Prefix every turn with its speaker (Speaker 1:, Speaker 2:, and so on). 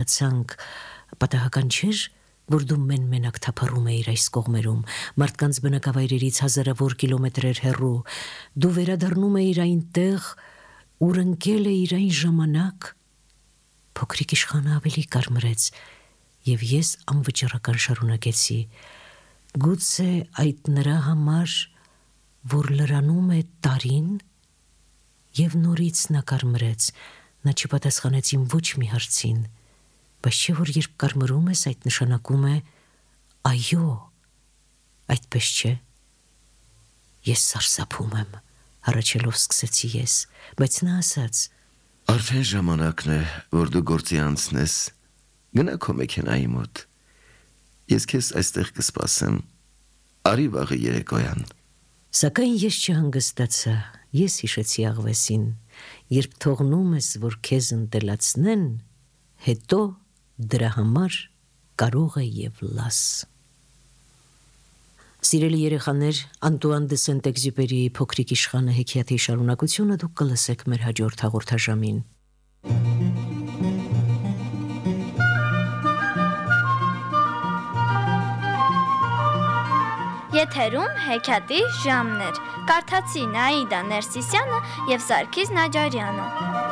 Speaker 1: մոռացանք, պատահական չէր, որ դու մենակ թափառում էիր այս կողմերում, մարդկանց բնակավայրերից հազարավոր կիլոմետրեր հեռու, դու վերադառնում էիր այնտեղ, ուր ընկել էիր այն ժամանակ։ Փոքրիկ իշխանը ավելի կարմրեց, եւ ես անվճռական շարունակեցի. գուցե այդ նրա համար, որ լրանում է տարին, եւ նորից նա կարմրեց, նա չպատասխանեց իմ ոչ մի հարցին, բայց չէ որ երբ կարմրում ես, այդ նշանակում է այո, այդպես չէ։ Ես սարսափում եմ, հառաչելով սկսեցի ես, բայց նա ասաց.
Speaker 2: Արդեն ժամանակն է, որ դու գործի անցնես, գնա քո մեքենայի մոտ, ես քեզ այստեղ կսպասեմ, արի վաղը երեկոյան։
Speaker 1: Սակայն ես չհանգստացա, ես հիշեցի աղվեսին, երբ թողնում ես, որ քեզ ընտելացնեն, հետո դրա համար կարող է եւ լաս։ Սիրելի երեխաներ, Անտուան դե Սենտ-Էքզյուպերիի Փոքրիկ իշխանը հեքիաթի շարունակությունը դուք կլսեք մեր հաջորդ հաղորդաշամին։
Speaker 3: Եթերում հեքիաթի ժամն էր։ Կարդացին Աիդա Ներսիսյանը եւ Սարգիս Նաջարյանը։